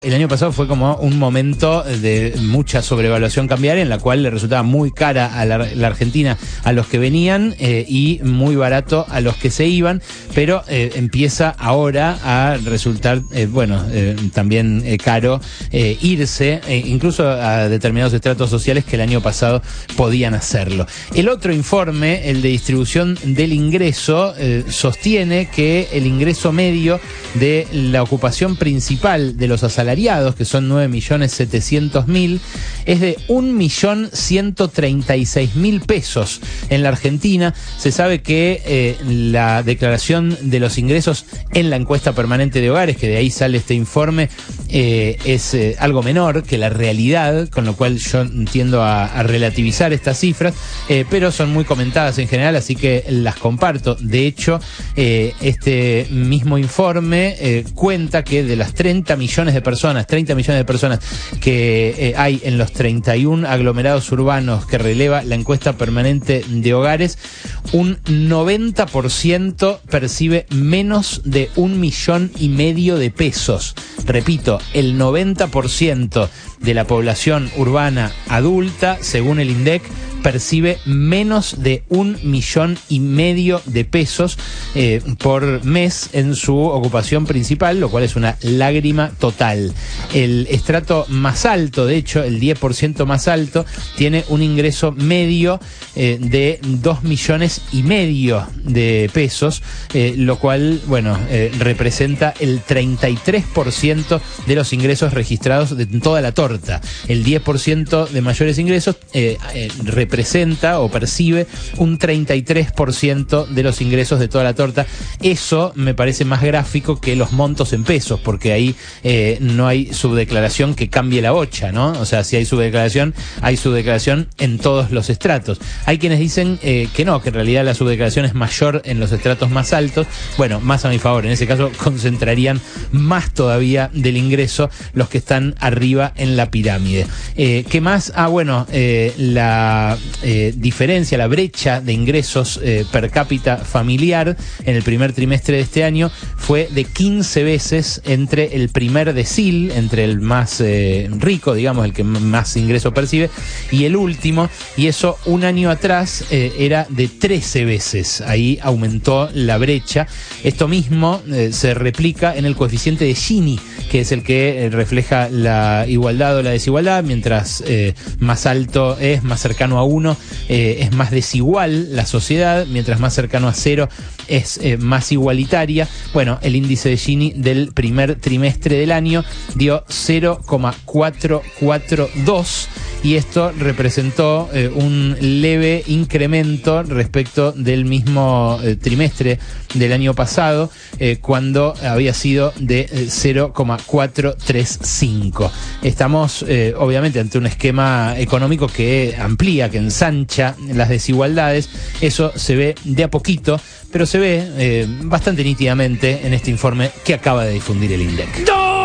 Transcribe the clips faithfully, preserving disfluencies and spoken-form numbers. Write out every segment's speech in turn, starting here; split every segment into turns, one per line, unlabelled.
El año pasado fue como un momento de mucha sobrevaluación cambiaria en la cual le resultaba muy cara a la, la Argentina a los que venían eh, y muy barato a los que se iban, pero eh, empieza ahora a resultar, eh, bueno, eh, también eh, caro eh, irse, eh, incluso a determinados estratos sociales que el año pasado podían hacerlo. El otro informe, el de distribución del ingreso, eh, sostiene que el ingreso medio de la ocupación principal de los asalariados, que son nueve millones setecientos mil, es de un millón ciento treinta y seis mil pesos en la Argentina. Se sabe que eh, la declaración de los ingresos en la encuesta permanente de hogares, que de ahí sale este informe, eh, es eh, algo menor que la realidad, con lo cual yo tiendo a, a relativizar estas cifras, eh, pero son muy comentadas en general, así que las comparto. De hecho, eh, este mismo informe eh, cuenta que de las treinta millones de personas, treinta millones de personas que eh, hay en los treinta y uno aglomerados urbanos que releva la encuesta permanente de hogares, un noventa por ciento percibe menos de un millón y medio de pesos. Repito, el noventa por ciento de la población urbana adulta, según el INDEC, percibe menos de un millón y medio de pesos eh, por mes en su ocupación principal, lo cual es una lágrima total. El estrato más alto, de hecho, el diez por ciento más alto, tiene un ingreso medio eh, de dos millones y medio de pesos, eh, lo cual, bueno, eh, representa el treinta y tres por ciento de los ingresos registrados de toda la torta. El diez por ciento de mayores ingresos eh, eh, representa o percibe un treinta y tres por ciento de los ingresos de toda la torta. Eso me parece más gráfico que los montos en pesos, porque ahí eh, no hay subdeclaración que cambie la bocha, ¿no? O sea, si hay subdeclaración, hay subdeclaración en todos los estratos. Hay quienes dicen eh, que no, que en realidad la subdeclaración es mayor en los estratos más altos. Bueno, más a mi favor, en ese caso concentrarían más todavía del ingreso los que están arriba en la pirámide. Eh, ¿Qué más? Ah, bueno, eh, la eh, diferencia, la brecha de ingresos eh, per cápita familiar en el primer trimestre de este año fue de quince veces entre el primer decil, entre el más eh, rico, digamos, el que más ingreso percibe, y el último, y eso un año atrás eh, era de trece veces. Ahí aumentó la brecha. Esto mismo eh, se replica en el coeficiente de Gini, que es el que eh, refleja la igualdad o la desigualdad. Mientras eh, más alto es, más cercano a uno, eh, es más desigual la sociedad, mientras más cercano a cero es eh, más igualitaria. Bueno, el índice de Gini del primer trimestre del año dio cero coma cuatrocientos cuarenta y dos y esto representó eh, un leve incremento respecto del mismo eh, trimestre del año pasado, eh, cuando había sido de eh, cero coma cuatrocientos treinta y cinco. Estamos eh, obviamente ante un esquema económico que amplía, que ensancha las desigualdades. Eso se ve de a poquito, pero se ve eh, bastante nítidamente en este informe que acaba de difundir el INDEC.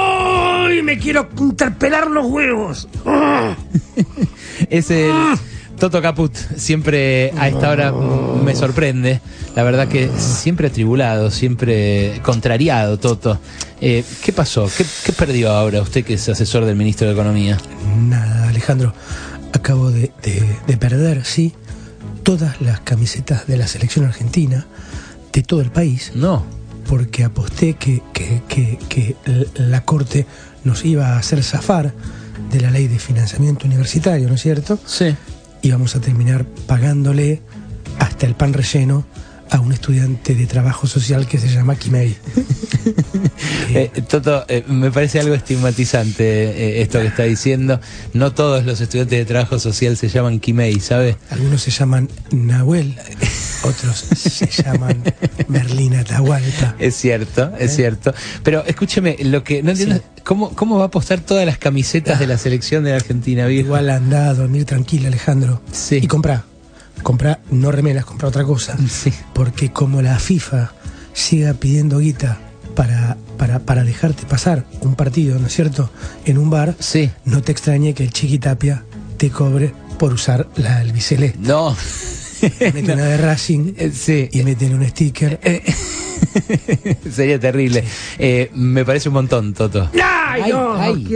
¡Ay! Me quiero interpelar los huevos.
Es el Toto Caput, siempre a esta hora me sorprende. La verdad que siempre atribulado, siempre contrariado, Toto. Eh, ¿Qué pasó? ¿Qué, ¿Qué perdió ahora usted, que es asesor del ministro de Economía?
Nada, Alejandro. Acabo de, de, de perder, sí, todas las camisetas de la selección argentina, de todo el país.
No.
Porque aposté que, que, que, que la Corte nos iba a hacer zafar de la ley de financiamiento universitario, ¿no es cierto?
Sí.
Y vamos a terminar pagándole hasta el pan relleno a un estudiante de trabajo social que se llama Quimei.
eh, Toto, eh, me parece algo estigmatizante eh, esto que está diciendo. No todos los estudiantes de trabajo social se llaman Quimei, ¿sabe?
Algunos se llaman Nahuel, otros se llaman Merlina Atahualpa.
Es cierto, es ¿Eh? cierto. Pero escúcheme, lo que no entiendo, sí. ¿cómo, ¿cómo va a apostar todas las camisetas ah, de la selección de la Argentina, viejo?
Igual anda a dormir tranquila, Alejandro.
Sí.
Y compra. Comprar, no remeras, comprar otra cosa.
Sí.
Porque como la FIFA siga pidiendo guita para, para, para dejarte pasar un partido, ¿no es cierto?, en un bar,
sí,
no te extrañe que el Chiqui Tapia te cobre por usar la albicelé.
No.
Mete no. una de Racing
sí.
y meten un sticker.
Sería terrible.
Sí.
Eh, me parece un montón, Toto.
¡Ah! Ay, no,
ay.